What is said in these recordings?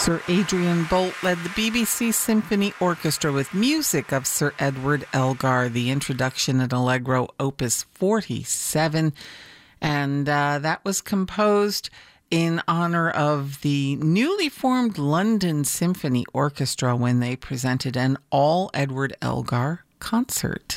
Sir Adrian Boult led the BBC Symphony Orchestra with music of Sir Edward Elgar, the introduction in Allegro Opus 47, and that was composed in honor of the newly formed London Symphony Orchestra when they presented an all Edward Elgar concert.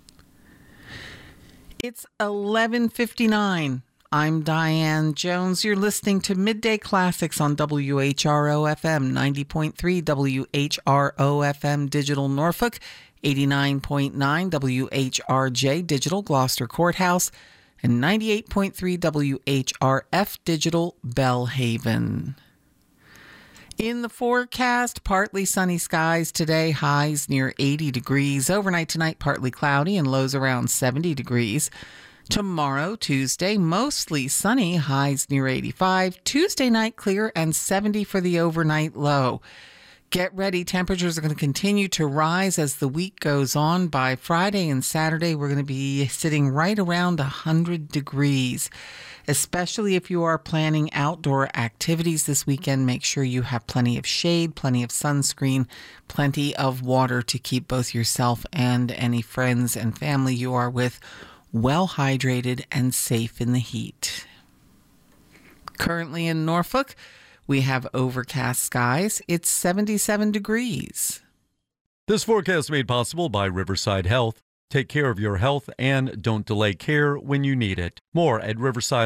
It's 11:59. I'm Diane Jones. You're listening to Midday Classics on WHRO FM, 90.3 WHRO FM Digital Norfolk, 89.9 WHRJ Digital Gloucester Courthouse, and 98.3 WHRF Digital Bellhaven. In the forecast, partly sunny skies today, highs near 80 degrees. Overnight tonight, partly cloudy and lows around 70 degrees. Tomorrow, Tuesday, mostly sunny, highs near 85. Tuesday night, clear and 70 for the overnight low. Get ready. Temperatures are going to continue to rise as the week goes on. By Friday and Saturday, we're going to be sitting right around 100 degrees. Especially if you are planning outdoor activities this weekend, make sure you have plenty of shade, plenty of sunscreen, plenty of water to keep both yourself and any friends and family you are with well hydrated and safe in the heat. Currently in Norfolk, we have overcast skies. It's 77 degrees. This forecast made possible by Riverside Health. Take care of your health and don't delay care when you need it. More at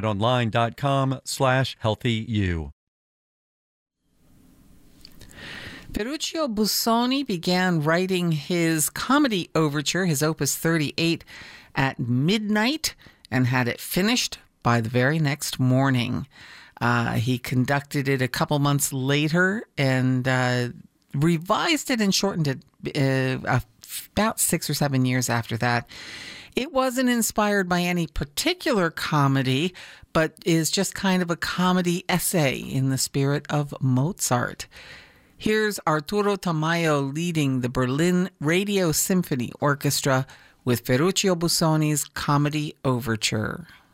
riversideonline.com/healthyu. Ferruccio Busoni began writing his comedy overture, his Opus 38, at midnight and had it finished by the very next morning. He conducted it a couple months later and revised it and shortened it about 6 or 7 years after that. It wasn't inspired by any particular comedy, but is just kind of a comedy essay in the spirit of Mozart. Here's Arturo Tamayo leading the Berlin Radio Symphony Orchestra with Ferruccio Busoni's Comedy Overture.